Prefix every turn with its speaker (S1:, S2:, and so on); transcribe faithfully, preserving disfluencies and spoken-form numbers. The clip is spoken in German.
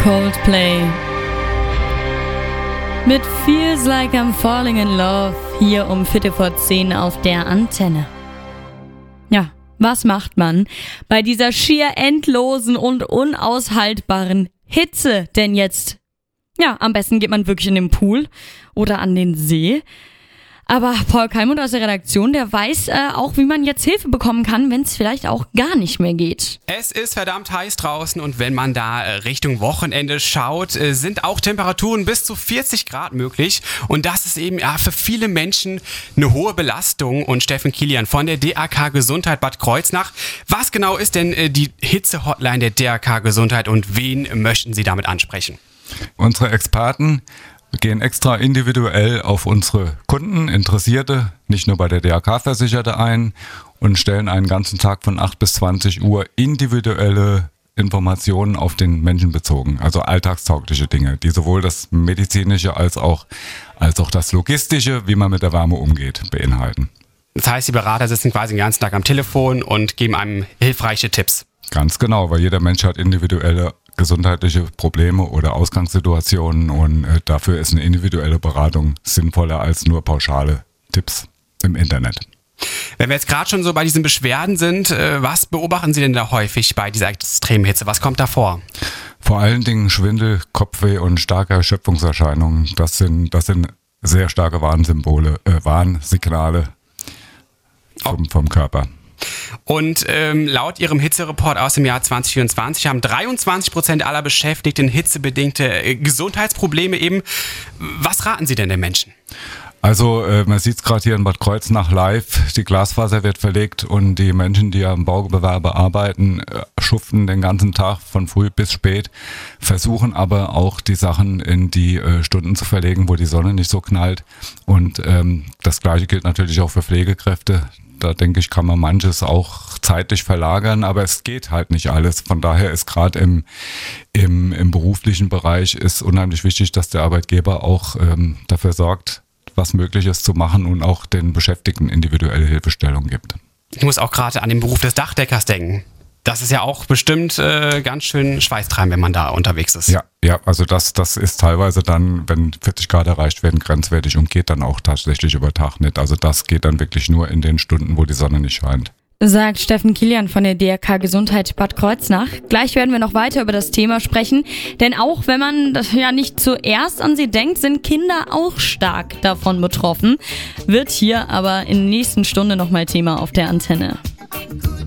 S1: Coldplay mit Feels Like I'm Falling in Love hier um Viertel vor zehn auf der Antenne. Ja, was macht man bei dieser schier endlosen und unaushaltbaren Hitze denn jetzt? Ja, am besten geht man wirklich in den Pool oder an den See. Aber Paul Kalmund aus der Redaktion, der weiß äh, auch, wie man jetzt Hilfe bekommen kann, wenn es vielleicht auch gar nicht mehr geht.
S2: Es ist verdammt heiß draußen und wenn man da äh, Richtung Wochenende schaut, äh, sind auch Temperaturen bis zu vierzig Grad möglich. Und das ist eben ja, für viele Menschen eine hohe Belastung. Und Steffen Kilian von der D A K Gesundheit Bad Kreuznach. Was genau ist denn äh, die Hitze-Hotline der D A K Gesundheit und wen möchten Sie damit ansprechen?
S3: Unsere Experten gehen extra individuell auf unsere Kunden, Interessierte, nicht nur bei der D A K-Versicherte ein und stellen einen ganzen Tag von acht bis zwanzig Uhr individuelle Informationen auf den Menschen bezogen, also alltagstaugliche Dinge, die sowohl das medizinische als auch, als auch das logistische, wie man mit der Wärme umgeht, beinhalten.
S2: Das heißt, die Berater sitzen quasi den ganzen Tag am Telefon und geben einem hilfreiche Tipps.
S3: Ganz genau, weil jeder Mensch hat individuelle gesundheitliche Probleme oder Ausgangssituationen und äh, dafür ist eine individuelle Beratung sinnvoller als nur pauschale Tipps im Internet.
S2: Wenn wir jetzt gerade schon so bei diesen Beschwerden sind, äh, was beobachten Sie denn da häufig bei dieser extremen Hitze? Was kommt da vor?
S3: Vor allen Dingen Schwindel, Kopfweh und starke Erschöpfungserscheinungen. Das sind, das sind sehr starke Warnsymbole, äh, Warnsignale vom, vom Körper.
S2: Und ähm, laut Ihrem Hitze-Report aus dem Jahr zwanzig vierundzwanzig haben dreiundzwanzig Prozent aller Beschäftigten hitzebedingte äh, Gesundheitsprobleme eben. Was raten Sie denn den Menschen?
S3: Also äh, man sieht es gerade hier in Bad Kreuznach live, die Glasfaser wird verlegt und die Menschen, die am Baugewerbe arbeiten, äh, schuften den ganzen Tag von früh bis spät, versuchen aber auch die Sachen in die äh, Stunden zu verlegen, wo die Sonne nicht so knallt. Und ähm, das Gleiche gilt natürlich auch für Pflegekräfte. Da denke ich, kann man manches auch zeitlich verlagern, aber es geht halt nicht alles. Von daher ist gerade im, im, im beruflichen Bereich ist unheimlich wichtig, dass der Arbeitgeber auch ähm, dafür sorgt, was möglich ist zu machen und auch den Beschäftigten individuelle Hilfestellung gibt.
S2: Ich muss auch gerade an den Beruf des Dachdeckers denken. Das ist ja auch bestimmt äh, ganz schön schweißtreibend, wenn man da unterwegs ist.
S3: Ja, ja, also das, das ist teilweise dann, wenn vierzig Grad erreicht werden, grenzwertig und geht dann auch tatsächlich über Tag nicht. Also das geht dann wirklich nur in den Stunden, wo die Sonne nicht scheint.
S1: Sagt Steffen Kilian von der D A K Gesundheit Bad Kreuznach. Gleich werden wir noch weiter über das Thema sprechen, denn auch wenn man das ja nicht zuerst an sie denkt, sind Kinder auch stark davon betroffen. Wird hier aber in der nächsten Stunde nochmal Thema auf der Antenne.